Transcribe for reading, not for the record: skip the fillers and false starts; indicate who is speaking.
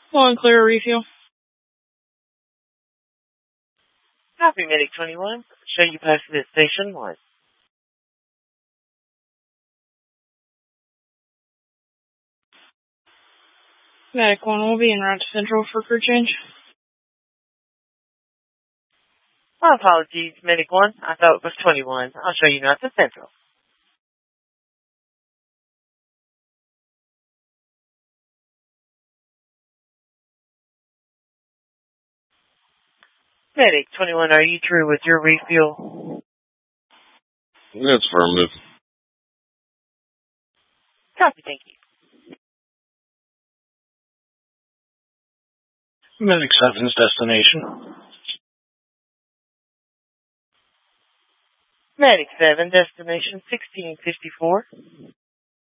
Speaker 1: Full and clear refuel.
Speaker 2: Copy, Medic 21. Show you passing at Station 1.
Speaker 1: Medic 1 will be en route to Central for crew change.
Speaker 2: My apologies, Medic 1. I thought it was 21. I'll show you now to Central. Medic 21, are you through with your refuel?
Speaker 3: That's affirmative.
Speaker 2: Copy, thank you.
Speaker 4: Medic 7's destination.
Speaker 2: Medic 7, destination 1654.